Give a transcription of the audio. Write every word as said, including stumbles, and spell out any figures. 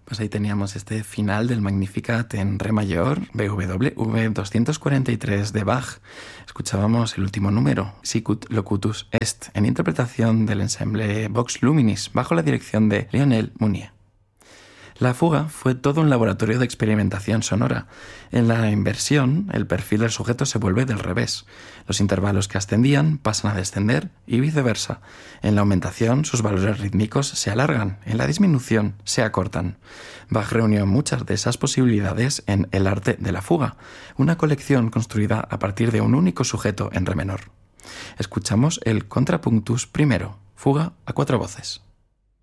Pues ahí teníamos este final del Magnificat en re mayor, B W V doscientos cuarenta y tres de Bach. Escuchábamos el último número, Sicut Locutus Est, en interpretación del ensemble Vox Luminis, bajo la dirección de Lionel Mounier. La fuga fue todo un laboratorio de experimentación sonora. En la inversión, el perfil del sujeto se vuelve del revés. Los intervalos que ascendían pasan a descender y viceversa. En la aumentación, sus valores rítmicos se alargan. En la disminución, se acortan. Bach reunió muchas de esas posibilidades en El arte de la fuga, una colección construida a partir de un único sujeto en re menor. Escuchamos el Contrapunctus primero, fuga a cuatro voces.